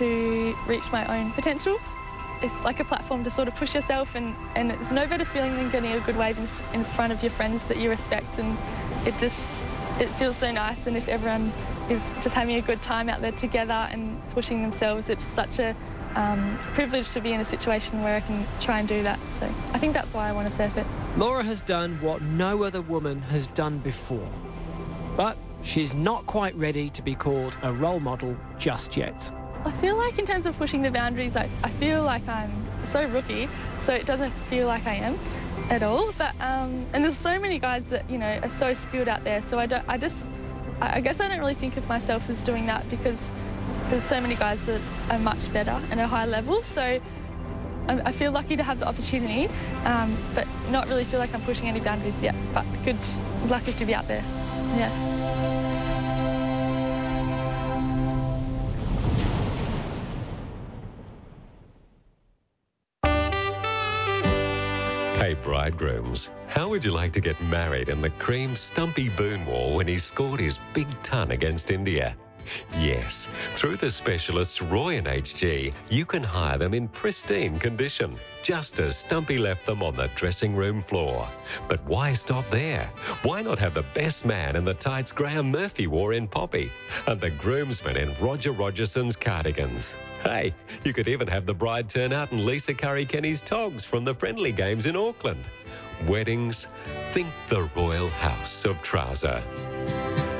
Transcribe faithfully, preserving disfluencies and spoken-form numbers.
to reach my own potential. It's like a platform to sort of push yourself, and, and it's no better feeling than getting a good wave in, in front of your friends that you respect, and it just, it feels so nice. And if everyone is just having a good time out there together and pushing themselves, it's such a um, privilege to be in a situation where I can try and do that. So I think that's why I want to surf it. Laura has done what no other woman has done before, but she's not quite ready to be called a role model just yet. I feel like in terms of pushing the boundaries, I, I feel like I'm so rookie, so it doesn't feel like I am at all. But um, and there's so many guys that, you know, are so skilled out there, so I don't. I just, I guess I don't really think of myself as doing that, because there's so many guys that are much better and at a high level. So I, I feel lucky to have the opportunity, um, but not really feel like I'm pushing any boundaries yet. But good, lucky to be out there. Yeah. Hey bridegrooms, how would you like to get married in the cream Stumpy Boonwall when he scored his big ton against India? Yes, through the specialists Roy and H G, you can hire them in pristine condition, just as Stumpy left them on the dressing room floor. But why stop there? Why not have the best man in the tights Graham Murphy wore in Poppy, and the groomsmen in Roger Rogerson's cardigans? Hey, you could even have the bride turn out in Lisa Curry-Kenny's togs from the friendly games in Auckland. Weddings, think the Royal House of Trouser.